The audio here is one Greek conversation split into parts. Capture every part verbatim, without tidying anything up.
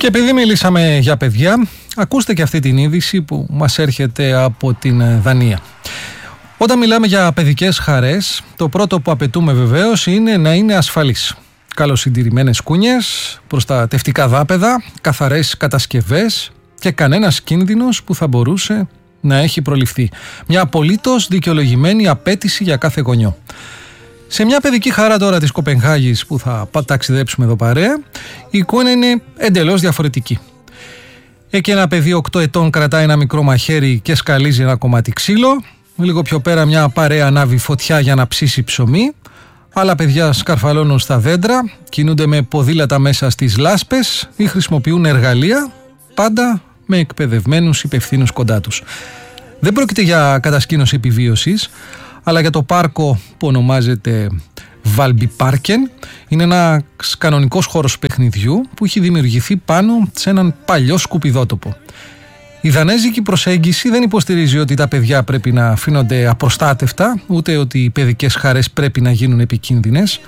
Και επειδή μιλήσαμε για παιδιά, ακούστε και αυτή την είδηση που μας έρχεται από την Δανία. Όταν μιλάμε για παιδικές χαρές, το πρώτο που απαιτούμε βεβαίως είναι να είναι ασφαλείς. Καλοσυντηρημένες κούνιες, προστατευτικά δάπεδα, καθαρές κατασκευές και κανένας κίνδυνος που θα μπορούσε να έχει προληφθεί. Μια απολύτως δικαιολογημένη απέτηση για κάθε γονιό. Σε μια παιδική χαρά τώρα της Κοπενχάγης που θα ταξιδέψουμε εδώ παρέα, η εικόνα είναι εντελώς διαφορετική. Εκεί ένα παιδί οκτώ ετών κρατάει ένα μικρό μαχαίρι και σκαλίζει ένα κομμάτι ξύλο. Λίγο πιο πέρα μια παρέα ανάβει φωτιά για να ψήσει ψωμί. Άλλα παιδιά σκαρφαλώνουν στα δέντρα, κινούνται με ποδήλατα μέσα στις λάσπες ή χρησιμοποιούν εργαλεία, πάντα με εκπαιδευμένους υπευθύνους κοντά τους. Δεν πρόκειται για κατασκήνωση επιβίωσης, αλλά για το πάρκο που ονομάζεται Valbyparken. Είναι ένας κανονικός χώρος παιχνιδιού που έχει δημιουργηθεί πάνω σε έναν παλιό σκουπιδότοπο. Η δανέζικη προσέγγιση δεν υποστηρίζει ότι τα παιδιά πρέπει να αφήνονται απροστάτευτα, ούτε ότι οι παιδικές χαρές πρέπει να γίνουν επικίνδυνες.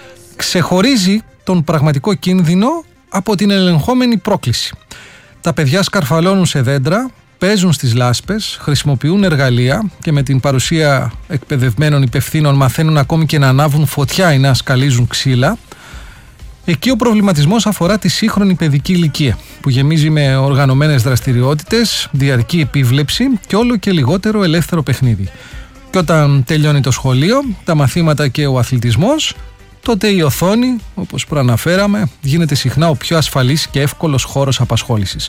Ξεχωρίζει τον πραγματικό κίνδυνο από την ελεγχόμενη πρόκληση. Τα παιδιά σκαρφαλώνουν σε δέντρα, παίζουν στις λάσπες, χρησιμοποιούν εργαλεία και με την παρουσία εκπαιδευμένων υπευθύνων μαθαίνουν ακόμη και να ανάβουν φωτιά ή να σκαλίζουν ξύλα. Εκεί ο προβληματισμός αφορά τη σύγχρονη παιδική ηλικία, που γεμίζει με οργανωμένες δραστηριότητες, διαρκή επίβλεψη και όλο και λιγότερο ελεύθερο παιχνίδι. Και όταν τελειώνει το σχολείο, τα μαθήματα και ο αθλητισμός, τότε η οθόνη, όπως προαναφέραμε, γίνεται συχνά ο πιο ασφαλής και εύκολος χώρος απασχόλησης.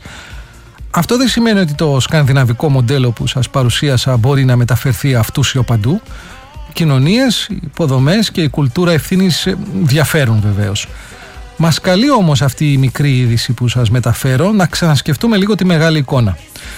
Αυτό δεν σημαίνει ότι το σκανδιναβικό μοντέλο που σας παρουσίασα μπορεί να μεταφερθεί αυτούσιο παντού. Οι κοινωνίες, οι υποδομές και η κουλτούρα ευθύνης διαφέρουν βεβαίως. Μας καλεί όμως αυτή η μικρή είδηση που σας μεταφέρω να ξανασκεφτούμε λίγο τη μεγάλη εικόνα.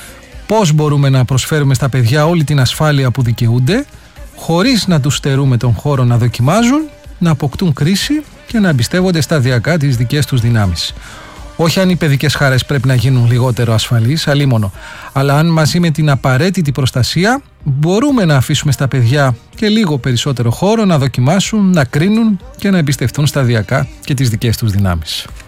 Πώς μπορούμε να προσφέρουμε στα παιδιά όλη την ασφάλεια που δικαιούνται, χωρίς να τους στερούμε τον χώρο να δοκιμάζουν, να αποκτούν κρίση και να εμπιστεύονται σταδιακά τις δικές τους δυνάμεις. Όχι αν οι παιδικές χαρές πρέπει να γίνουν λιγότερο ασφαλείς, αλίμονο, αλλά αν μαζί με την απαραίτητη προστασία μπορούμε να αφήσουμε στα παιδιά και λίγο περισσότερο χώρο να δοκιμάσουν, να κρίνουν και να εμπιστευτούν σταδιακά και τις δικές τους δυνάμεις.